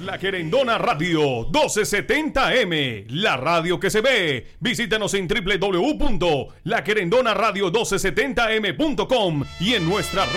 La Querendona Radio 1270M, la radio que se ve. Visítanos en www.laquerendonaradio1270m.com y en nuestra